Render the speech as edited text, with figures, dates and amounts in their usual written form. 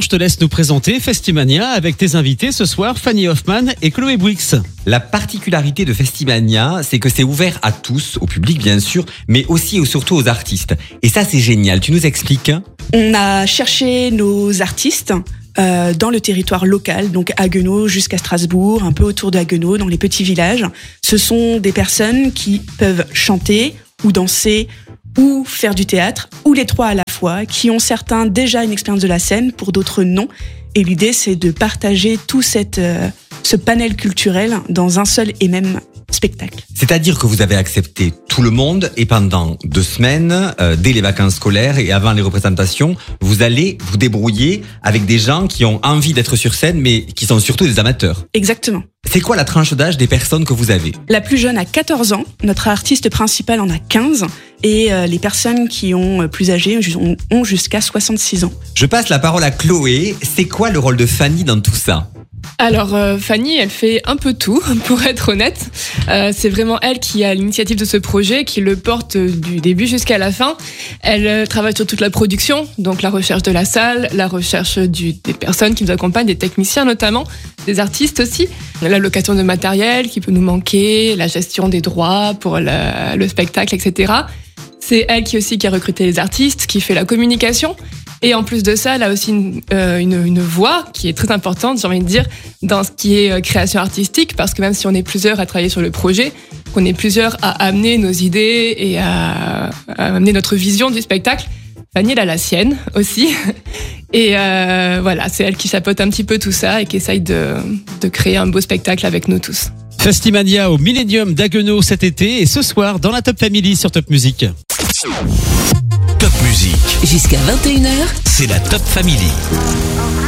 je te laisse nous présenter Festimania avec tes invités ce soir, Fanny Hoffman et Chloé Bouix. La particularité de Festimania, c'est que c'est ouvert à tous, au public bien sûr, mais aussi et surtout aux artistes. Et ça, c'est génial. Tu nous expliques ? On a cherché nos artistes dans le territoire local, donc Haguenau jusqu'à Strasbourg, un peu autour de Haguenau, dans les petits villages. Ce sont des personnes qui peuvent chanter ou danser ou faire du théâtre, ou les trois à la fois, qui ont certains déjà une expérience de la scène, pour d'autres non. Et l'idée, c'est de partager tout ce panel culturel dans un seul et même spectacle. C'est-à-dire que vous avez accepté tout le monde et pendant 2 semaines, dès les vacances scolaires et avant les représentations, vous allez vous débrouiller avec des gens qui ont envie d'être sur scène mais qui sont surtout des amateurs. Exactement. C'est quoi la tranche d'âge des personnes que vous avez ? La plus jeune a 14 ans, notre artiste principal en a 15 et les personnes qui ont plus âgées ont jusqu'à 66 ans. Je passe la parole à Chloé. C'est quoi le rôle de Fanny dans tout ça ? Alors Fanny, elle fait un peu tout, pour être honnête. C'est vraiment elle qui a l'initiative de ce projet, qui le porte du début jusqu'à la fin. Elle travaille sur toute la production, donc la recherche de la salle, la recherche des personnes qui nous accompagnent, des techniciens notamment, des artistes aussi, la location de matériel qui peut nous manquer, la gestion des droits pour le spectacle, etc. C'est elle qui a recruté les artistes, qui fait la communication. Et en plus de ça, elle a aussi une voix qui est très importante, j'ai envie de dire, dans ce qui est création artistique, parce que même si on est plusieurs à travailler sur le projet, qu'on est plusieurs à amener nos idées et à amener notre vision du spectacle, Fanny, elle a la sienne aussi. Et voilà, c'est elle qui chapeaute un petit peu tout ça et qui essaye de créer un beau spectacle avec nous tous. Festimania au Millennium d'Haguenau cet été et ce soir dans la Top Family sur Top Music. Top Music. Jusqu'à 21h, C'est la Top Family.